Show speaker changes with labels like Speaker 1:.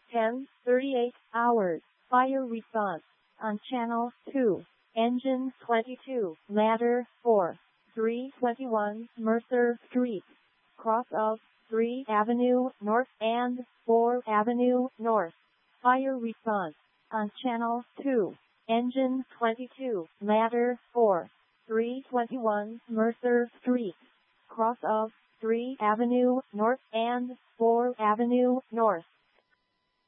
Speaker 1: 10:38 hours. Fire response on channel 2. Engine 22, ladder 4, 321 Mercer Street, cross of 3 Avenue North and 4 Avenue North. Fire response on channel 2. Engine 22, ladder 4, 321 Mercer Street, cross of 3 Avenue North and 4 Avenue North.